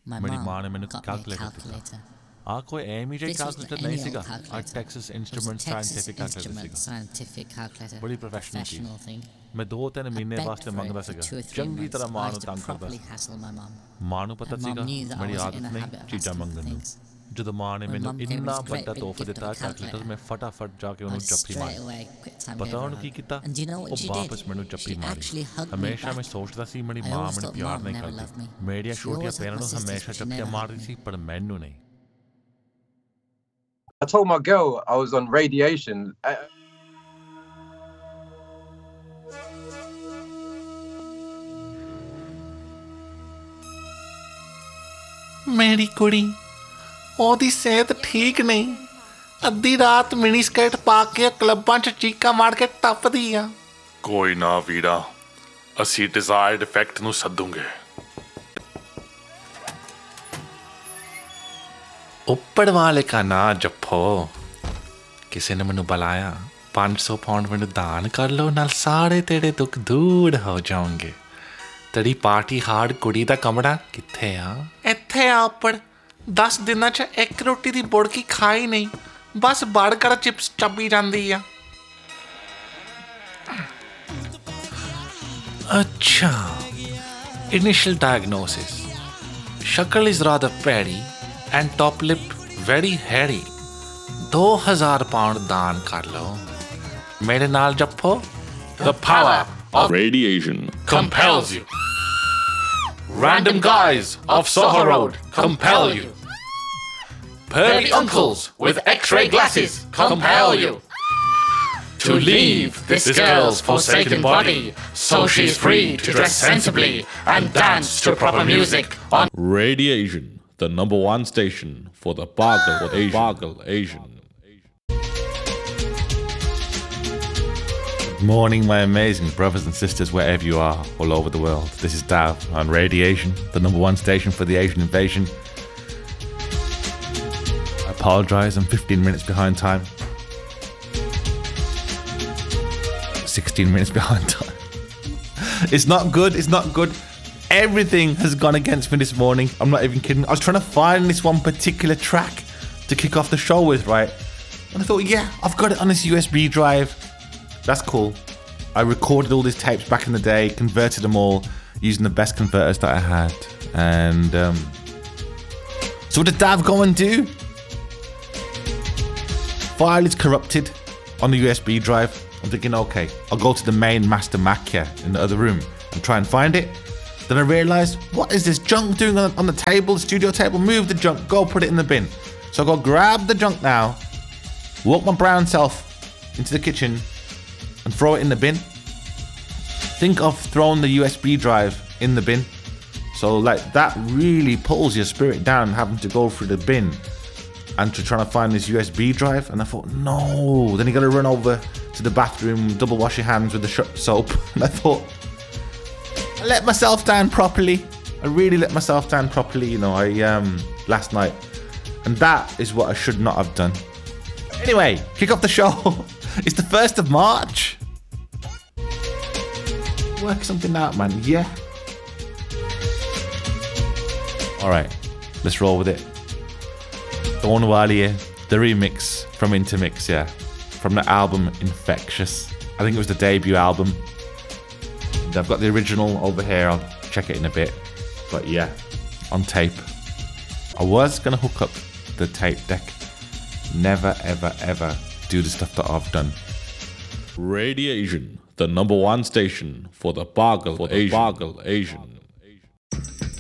ਮੇਰੀ ਮਾਂ ਨੇ ਮੈਨੂੰ ਕੈਲਕੂਲੇਟਰ ਦਿੱਤਾ ਆ ਕੋਈ ਐਮ ਹੀ ਕੈਲਕੂਲੇਟਰ ਨਹੀਂ ਸੀਗਾ ਆ ਟੈਕਸਸ ਇੰਸਟਰੂਮੈਂਟ ਸਾਇੰਟਿਫਿਕ ਕੈਲਕੂਲੇਟਰ ਬੜੀ ਪ੍ਰੋਫੈਸ਼ਨਲ ਸੀ ਮੈਂ 2-3 ਮਹੀਨੇ ਵਾਸਤੇ ਮੰਗਦਾ ਸੀਗਾ ਚੰਗੀ ਤਰ੍ਹਾਂ ਮਾਂ ਨੂੰ ਤੰਗ ਕਰਦਾ ਸੀ ਮਾਂ ਨੂੰ ਪਤਾ ਸੀਗਾ ਮੇਰੀ ਆਦਤ ਨਹੀਂ ਚੀਜ਼ਾਂ ਮੰਗਣ ਨੂੰ ਜਦੋਂ ਮਾਂ ਨੇ ਮੈਨੂੰ ਇੰਨਾ ਵੱਡਾ ਤੋਹਫਾ ਦਿੱਤਾ ਕੈਲਕੂਲੇਟਰ ਮੈਂ ਫਟਾਫਟ ਜਾ ਕੇ ਉਹਨੂੰ ਜੱਫੀ ਮਾਰੀ ਪਤਾ ਉਹਨੂੰ ਕੀ ਕੀਤਾ ਉਹ ਵਾਪਸ ਮੈਨੂੰ ਜੱਫੀ ਮਾਰੀ ਹਮੇਸ਼ਾ ਮੈਂ ਸੋਚਦਾ ਸੀ ਮੇਰੀ ਮਾਂ ਮੈਨੂੰ ਪਿਆਰ ਨਹੀਂ ਕਰਦੀ ਮੇਰੀਆਂ ਛੋਟੀਆਂ ਭੈਣਾਂ ਨੂੰ ਹਮੇਸ਼ਾ ਜੱਫੀਆਂ ਮਾਰਦੀ ਸੀ ਪਰ ਮੈਨੂੰ ਨਹੀਂ I told my girl I was on radiation. ਮੇਰੀ ਕੁੜੀ ਉਹਦੀ ਸਿਹਤ ਠੀਕ ਨਹੀਂ ਅੱਧੀ ਰਾਤ ਮਿਨੀ ਸਕਰਟ ਪਾ ਕੇ ਕਲੱਬਾਂ 'ਚ ਚੀਕਾਂ ਮਾਰ ਕੇ ਟੱਪਦੀ ਆ ਕੋਈ ਨਾ ਵੀਰਾ ਅਸੀਂ ਡਿਜ਼ਾਇਰਡ ਇਫੈਕਟ ਨੂੰ ਸੱਦੂਗੇ ਉੱਪਰ ਵਾਲੇ ਕਾ ਨਾ ਜੱਫੋ ਕਿਸੇ ਨੇ ਮੈਨੂੰ ਬੁਲਾਇਆ 500 ਪਾਉਂਡ ਮੈਨੂੰ ਦਾਨ ਕਰ ਲਓ ਨਾਲ ਸਾਰੇ ਤੇਰੇ ਦੁੱਖ ਦੂਰ ਹੋ ਜਾਣਗੇ ਤੇਰੀ ਪਾਰਟੀ ਹਾਰਡ ਕੁੜੀ ਦਾ ਕਮਰਾ ਕਿੱਥੇ ਆ ਇੱਥੇ ਆ ਉੱਪਰ 10 ਦਿਨਾਂ 'ਚ ਇੱਕ ਰੋਟੀ ਦੀ ਬੁੜਕੀ ਖਾਈ ਨਹੀਂ ਬਸ ਬਰਗਰ ਚਿਪਸ ਚੱਬੀ ਜਾਂਦੀ ਆ ਅੱਛਾ ਇਨੀਸ਼ੀਅਲ ਡਾਇਗਨੋਸਿਸ ਸ਼ਕਲ ਇਜ਼ ਰਾਦਰ ਪੈਰੀ and top lip very hairy 2000 pound दान कर लो मेरे नाल जप्पो The power of radiation compels you. Random guys of Soho Road compel you. Pearly uncles with X-ray glasses compel you. To leave this girl's forsaken body so she's free to dress sensibly and dance to proper music on Radiation, the #1 station for the Pagal Asian. Good morning, my amazing brothers and sisters wherever you are all over the world. This is Dav on Radiation, the #1 station for the Asian invasion. I apologise, I'm 15 minutes behind time. 16 minutes behind time. It's not good. Everything has gone against me this morning. I'm not even kidding. I was trying to find this one particular track to kick off the show with, right? And I thought, yeah, I've got it on this USB drive. That's cool. I recorded all these tapes back in the day, converted them all using the best converters that I had. And so what did Dav go and do? File is corrupted on the USB drive. I'm thinking, okay, I'll go to the main master Mac here in the other room and try and find it. Then I realised, what is this junk doing on the table, the studio table? Move the junk, go put it in the bin. So I go grab the junk now, walk my brown self into the kitchen and throw it in the bin. Think of throwing the USB drive in the bin. So like that really pulls your spirit down, having to go through the bin and to try to find this USB drive. And I thought, no. Then you got to run over to the bathroom, double wash your hands with the soap. And I thought, I let myself down properly. I really let myself down properly, you know, last night. And that is what I should not have done. Anyway, kick off the show. It's the 1st of March. Work something out, man. Yeah. Alright, let's roll with it. Dawn Walier, the remix from Intermix, yeah. From the album Infectious. I think it was the debut album. I've got the original over here. I'll check it in a bit. But yeah, on tape. I was going to hook up the tape deck. Never, ever, ever do the stuff that I've done. Radiation, the #1 station for the Pagal Asian.